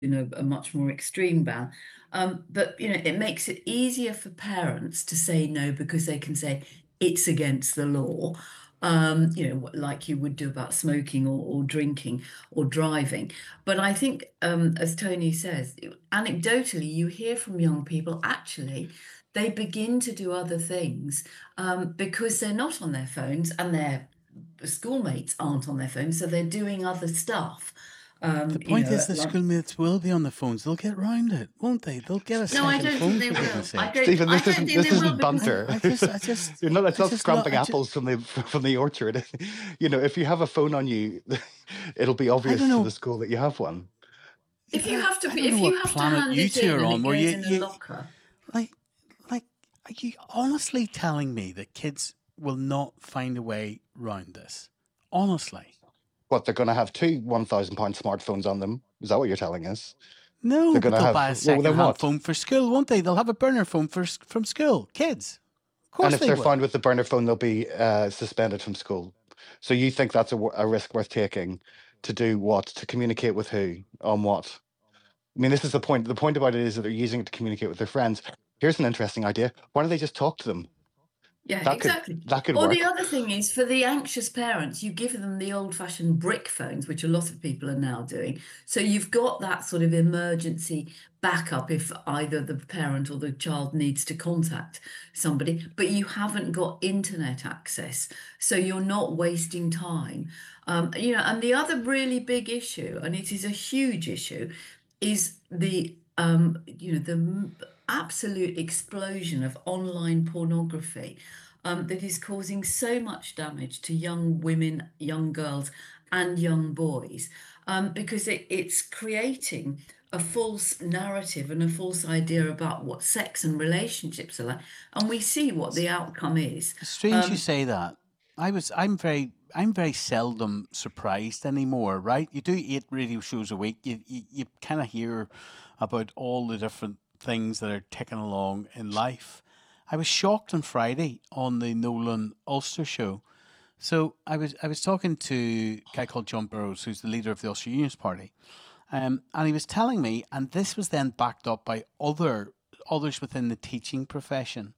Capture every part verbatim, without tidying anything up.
you know, a much more extreme ban. Um, but you know, it makes it easier for parents to say no because they can say it's against the law, um, you know, like you would do about smoking or, or drinking or driving. But I think, um, as Tony says, anecdotally, you hear from young people actually they begin to do other things um, because they're not on their phones and their schoolmates aren't on their phones, so they're doing other stuff. The Um, you point know, is at the lunch. schoolmates will be on the phones. They'll get round it, won't they? They'll get a No, I second don't think phone, they for goodness will. I sake. don't. Stephen, I this don't isn't think they this will isn't because I, banter. I just, I just, You're not. It's I not just love, scrapping I just, apples from the from the orchard. You know, if you have a phone on you, it'll be I don't obvious to the know. school that you have one. Yeah, if but you I, have to, I don't know if you what have to planet hand you it two in are and on it where goes you, in a you, locker. like, like, are you honestly telling me that kids will not find a way round this? Honestly. What, they're going to have two one thousand pound smartphones on them? Is that what you're telling us? They're No, going but to they'll have. buy a Well, then second-hand what? phone for school, won't they? They'll have a burner phone for, from school. Kids. Of And course if they they're will. found with the burner phone, they'll be uh, suspended from school. So you think that's a, w- a risk worth taking to do what? To communicate with who? On what? I mean, this is the point. The point about it is that they're using it to communicate with their friends. Here's an interesting idea. Why don't they just talk to them? Yeah, That could exactly. that could Or the work. other thing is for the anxious parents, you give them the old-fashioned brick phones, which a lot of people are now doing. So you've got that sort of emergency backup if either the parent or the child needs to contact somebody, but you haven't got internet access. So you're not wasting time. Um, you know, and the other really big issue, and it is a huge issue, is the um, you know, the m- absolute explosion of online pornography um, that is causing so much damage to young women, young girls, and young boys um, because it, it's creating a false narrative and a false idea about what sex and relationships are like. And we see what the outcome is. It's strange you Um, say that. I was I'm very I'm very seldom surprised anymore, right? You do eight radio shows a week. You you, you kind of hear about all the different things that are ticking along in life. I was shocked on Friday on the Nolan Ulster show. So I was I was talking to a guy called John Burrows, who's the leader of the Ulster Unionist Party, um, and he was telling me, and this was then backed up by other others within the teaching profession,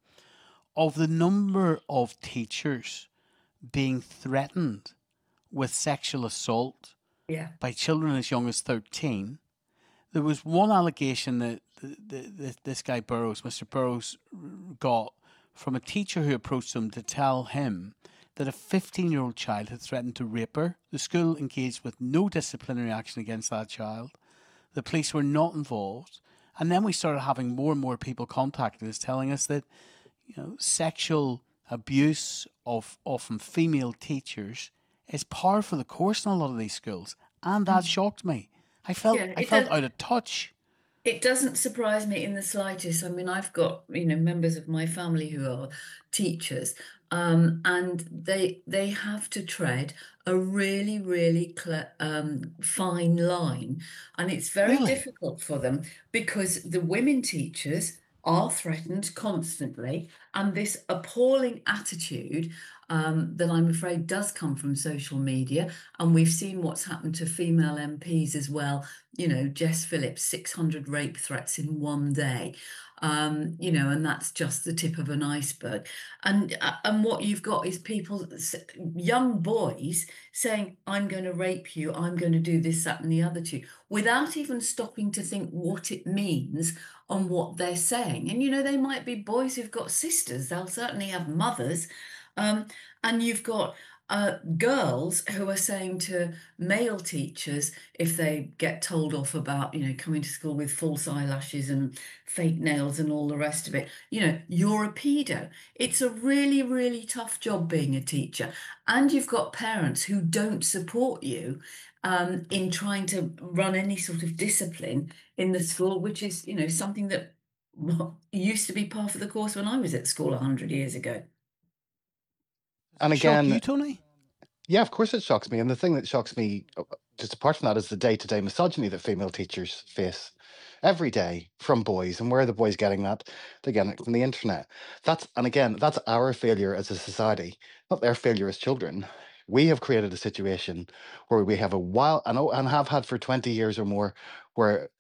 of the number of teachers being threatened with sexual assault yeah. by children as young as thirteen. There was one allegation that th th th this guy Burrows, Mister Burrows, got from a teacher who approached him to tell him that a fifteen year old child had threatened to rape her. The school engaged with no disciplinary action against that child. The police were not involved. And then we started having more and more people contacting us telling us that you know, sexual abuse of often female teachers is par for the course in a lot of these schools, and that shocked me. I felt Yeah, I it felt does. out of touch. It doesn't surprise me in the slightest. I mean, I've got, you know, members of my family who are teachers, um, and they they have to tread a really, really cle um, fine line, and it's very Really, difficult for them because the women teachers are threatened constantly, and this appalling attitude um, that I'm afraid does come from social media, and we've seen what's happened to female M Ps as well. You know, Jess Phillips, six hundred rape threats in one day. Um, you know, and that's just the tip of an iceberg. And uh, and what you've got is people, s- young boys saying, "I'm going to rape you. I'm going to do this, that, and the other to you," without even stopping to think what it means on what they're saying. And you know, they might be boys who've got sisters. They'll certainly have mothers. Um, and you've got uh, girls who are saying to male teachers if they get told off about, you know, coming to school with false eyelashes and fake nails and all the rest of it, you know, you're a pedo. It's a really, really tough job being a teacher. And you've got parents who don't support you um, in trying to run any sort of discipline in the school, which is, you know, something that well, used to be part of the course when I was at school one hundred years ago. does And it shock again, you, Tony? yeah, of course it shocks me. And the thing that shocks me, uh, just apart from that, is the day-to-day misogyny that female teachers face every day from boys. And where are the boys getting that? They're getting it from the internet. That's and again, that's our failure as a society, not their failure as children. We have created a situation where we have a wild and, oh, and have had for twenty years or more, where